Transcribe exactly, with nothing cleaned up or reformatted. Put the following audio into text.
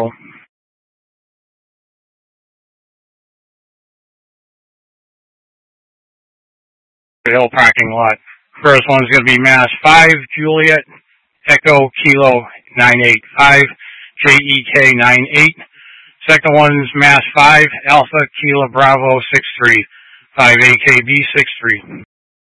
control. The Hill parking lot. First one's going to be Mass five, Juliet, Echo, Kilo nine eight five, J E K nine eight. Second one's Mass five, Alpha, Kilo, Bravo six three, five A K B six three.